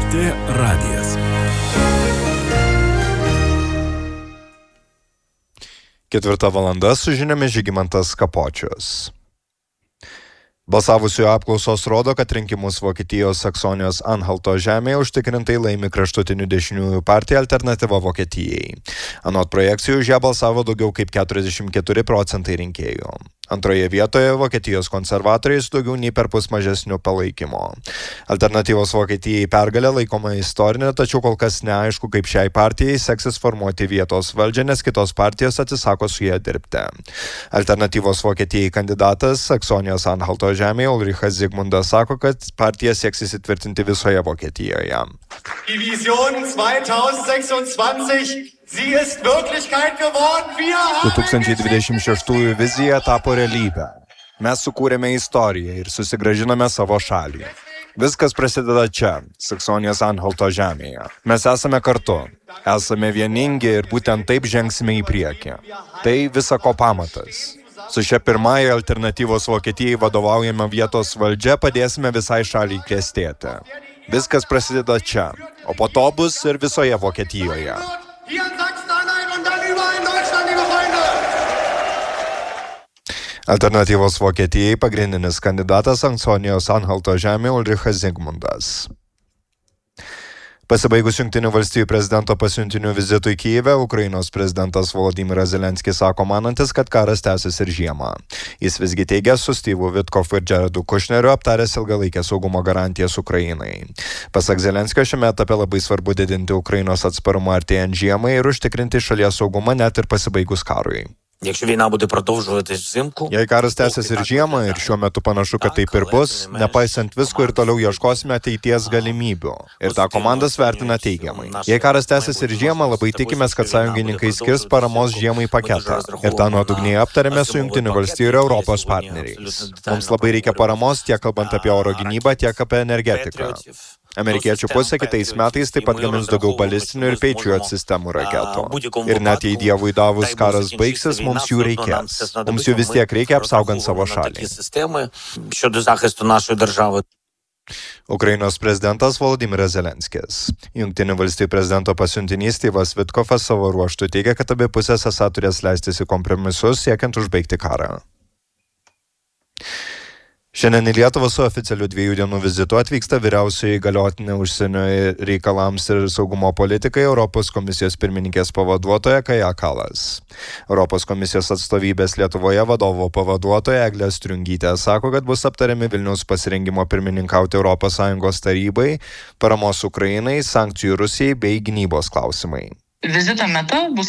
LRT radijas. Ketvirta valanda, su žiniomis Žygimantas Kapočius. Balsavusiųjų apklausos rodo, kad rinkimus Vokietijos Saksonijos Anhalto žemėje užtikrintai laimi kraštutinių dešiniųjų partija Alternatyva Vokietijai. Anot projekcijų už ją balsavo daugiau kaip 44% rinkėjų. Antroje vietoje Vokietijos konservatoriai su daugiau nei perpus mažesniu palaikymu. Alternatyvos Vokietijai pergalė laikoma istorinė, tačiau kol kas neaišku, kaip šiai partijai seksis formuoti vietos valdžią, nes kitos partijos atsisako su jie dirbti. Alternatyvos Vokietijai kandidatas Saksonijos Anhalto žemėje Ulrichas Zygmundas sako, kad partija sieks įsitvirtinti visoje Vokietijoje. Die Vision 2026, sie ist Wirklichkeit geworden. Wir haben 2026 vizija tapo realybę. Mes sukūrėme istoriją ir susigrąžinome savo šalį. Viskas prasideda čia, Saksonijos Anhalto žemėje. Mes esame kartu, esame vieningi ir būtent taip žengsime į priekį. Tai visako pamatas. Su šia pirmąja Alternatyvos Vokietijai vadovaujama vietos valdžia padėsime visai šaliai klestėti. Viskas prasideda čia, o po to bus ir visoje Vokietijoje. hier in Sachsen-Anhalt und dann überall in Deutschland, liebe Freunde. Alternatyvos Vokietijai pagrindinis kandidatas Saksonijos Anhalto žemėje Ulrichas Zygmundas. Pasibaigus Jungtinių valstijų prezidento pasiuntinių vizitui Kijeve, Ukrainos prezidentas Volodymyras Zelenskis sako manantis, kad karas tęsis ir žiemą. Jis visgi teigia su Stevu Witkofu ir Jaredu Kushneriu aptaręs ilgalaikės saugumo garantijas Ukrainai. Pasak Zelenskio, šiame etape labai svarbu didinti Ukrainos atsparumą artėjant žiemai ir užtikrinti šalies saugumą net ir pasibaigus karui. Якщо війна буде продовжуватись взимку, Jei karas tęsis ir žiemą, ir šiuo metu panašu, kad taip ir bus, nepaisant visko ir toliau ieškosime ateities galimybių. Ir tą komandas vertina teigiamai. Jei karas tęsis ir žiemą, labai tikimės, kad sąjungininkai skirs paramos žiemai paketą. Ir tą nuodugniai aptarėme su Jungtinių valstijų ir Europos partneriais. Mums labai reikia paramos tiek kalbant apie oro gynybą, tiek apie energetiką. Amerikiečių pusė kitais metais taip pat gamins daugiau balistinių ir Patriot sistemų raketų. Ir net jei Dievui davus karas baigsis, mums jų reikės. Mums jų vis tiek reikia apsaugant savo šalį. щодо захисту нашої держави. Ukrainos prezidentas Volodymyras Zelenskis. Jungtinių valstijų prezidento pasiuntinys Stevas Witkofas savo ruožtu teigia, kad abi pusės esą turės leistis į kompromisus siekiant užbaigti karą. Šiandien į Lietuvą su oficialiu 2 dienų vizitu atvyksta vyriausioji įgaliotinė užsienio reikalams ir saugumo politikai Europos komisijos pirmininkės pavaduotoja Kaja Kallas. Europos komisijos atstovybės Lietuvoje vadovo pavaduotoja Eglė Striungytė sako, kad bus aptariami Vilniaus pasirengimo pirmininkauti ES tarybai, paramos Ukrainai, sankcijų Rusijai bei gynybos klausimai. Vizito metu bus